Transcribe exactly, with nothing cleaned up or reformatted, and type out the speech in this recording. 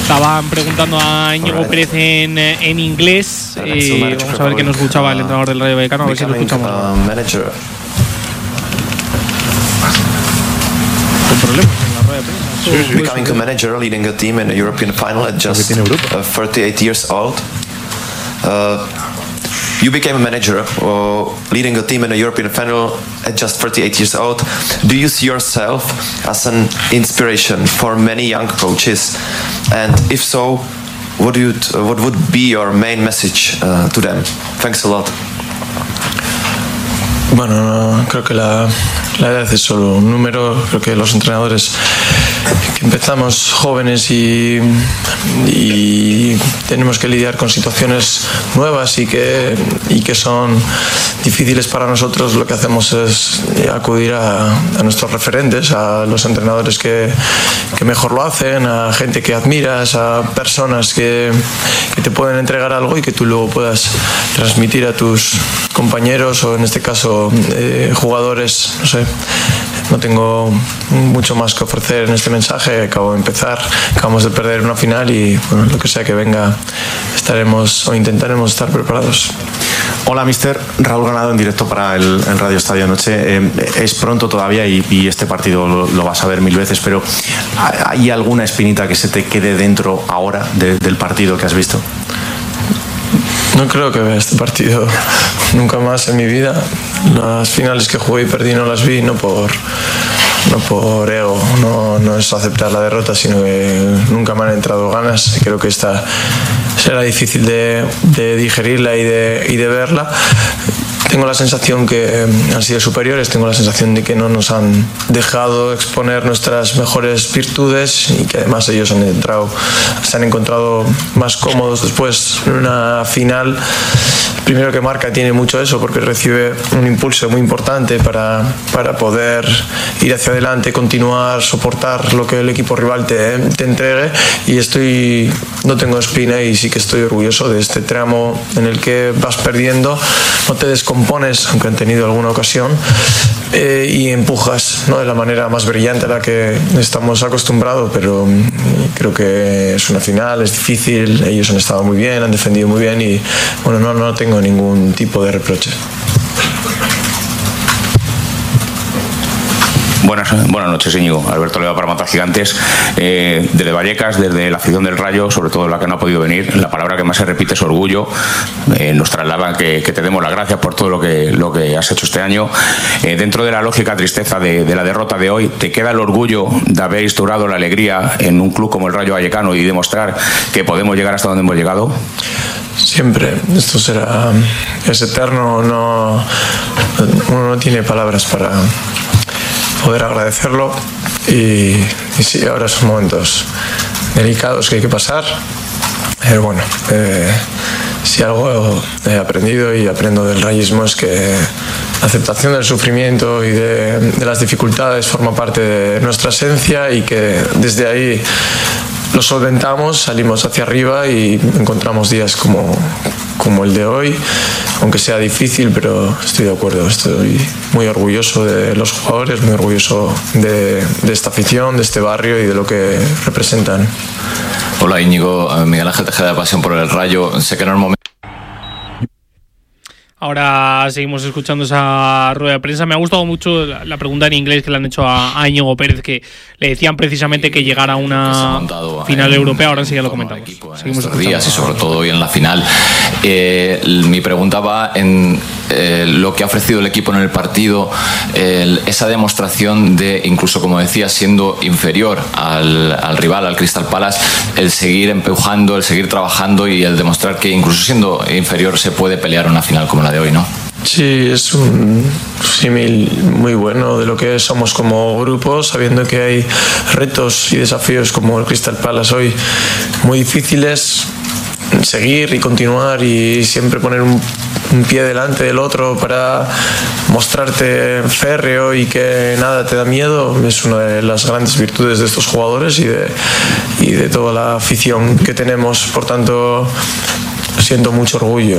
estaban preguntando a Íñigo Pérez en, en inglés. Eh, vamos a ver qué nos escuchaba el entrenador del Rayo Vallecano, a ver si lo escuchamos. Con problemas en la rueda de prensa. Sí, sí. Becoming a manager, leading a team in a European final at just uh, thirty-eight years old. Uh, you became a manager, uh, leading a team in a European final at just thirty-eight years old. Do you see yourself as an inspiration for many young coaches? And if so, what, do you t- what would be your main message uh, to them? Thanks a lot. Bueno, no, creo que la, la edad es solo un número. Creo que los entrenadores que empezamos jóvenes y, y tenemos que lidiar con situaciones nuevas y que, y que son difíciles para nosotros, lo que hacemos es acudir a, a nuestros referentes, a los entrenadores que, que mejor lo hacen, a gente que admiras, a personas que, que te pueden entregar algo y que tú luego puedas transmitir a tus compañeros o en este caso eh, jugadores. No sé, no tengo mucho más que ofrecer en este mensaje. Acabo de empezar, acabamos de perder una final y bueno, lo que sea que venga estaremos o intentaremos estar preparados. Hola, mister. Raúl Granado en directo para el, el Radio Estadio Anoche. Eh, es pronto todavía y, y este partido lo, lo vas a ver mil veces, pero ¿hay alguna espinita que se te quede dentro ahora de, del partido que has visto? No creo que vea este partido nunca más en mi vida. Las finales que jugué y perdí no las vi, no por, no por ego, no, no es aceptar la derrota, sino que nunca me han entrado ganas. Creo que esta será difícil de, de digerirla y de, y de verla. Tengo la sensación que han sido superiores, tengo la sensación de que no nos han dejado exponer nuestras mejores virtudes y que además ellos han entrado, se han encontrado más cómodos después en una final. El primero que marca tiene mucho eso porque recibe un impulso muy importante para, para poder ir hacia adelante, continuar, soportar lo que el equipo rival te, te entregue, y estoy, no tengo espina y sí que estoy orgulloso de este tramo en el que vas perdiendo, no te descompones, aunque han tenido alguna ocasión, eh, y empujas, ¿no?, de la manera más brillante a la que estamos acostumbrados, pero creo que es una final, es difícil, ellos han estado muy bien, han defendido muy bien y bueno, no, no tengo ningún tipo de reproche. Buenas, buenas noches, Íñigo. Alberto Leva para Matar Gigantes. Eh, desde Vallecas, desde la afición del Rayo, sobre todo la que no ha podido venir, la palabra que más se repite es orgullo. Eh, nos traslada que, que te demos las gracias por todo lo que, lo que has hecho este año. Eh, dentro de la lógica tristeza de, de la derrota de hoy, ¿te queda el orgullo de haber instaurado la alegría en un club como el Rayo Vallecano y demostrar que podemos llegar hasta donde hemos llegado? Siempre, esto será, es eterno, no, uno no tiene palabras para poder agradecerlo y, y sí, ahora son momentos delicados que hay que pasar, pero bueno, eh, si algo he aprendido y aprendo del rayismo es que la aceptación del sufrimiento y de, de las dificultades forma parte de nuestra esencia y que desde ahí lo solventamos, salimos hacia arriba y encontramos días como, como el de hoy, aunque sea difícil, pero estoy de acuerdo, estoy muy orgulloso de los jugadores, muy orgulloso de, de esta afición, de este barrio y de lo que representan. Hola, Íñigo, Miguel Ángel Tejeda de Pasión por el Rayo. Sé que no es momento. Ahora seguimos escuchando esa rueda de prensa. Me ha gustado mucho la, la pregunta en inglés que le han hecho a, a Íñigo Pérez, que le decían precisamente que llegara a una final europea. Ahora sí ya lo comentamos. Seguimos estos días y sobre todo hoy en la final. Eh, mi pregunta va en eh, lo que ha ofrecido el equipo en el partido, el, esa demostración de, incluso como decía, siendo inferior al, al rival, al Crystal Palace, el seguir empujando, el seguir trabajando y el demostrar que incluso siendo inferior se puede pelear una final como la de hoy, ¿no? Sí, es un símil muy bueno de lo que somos como grupo, sabiendo que hay retos y desafíos como el Crystal Palace hoy muy difíciles. Seguir y continuar y siempre poner un, un pie delante del otro para mostrarte férreo y que nada te da miedo es una de las grandes virtudes de estos jugadores y de, y de toda la afición que tenemos. Por tanto, siento mucho orgullo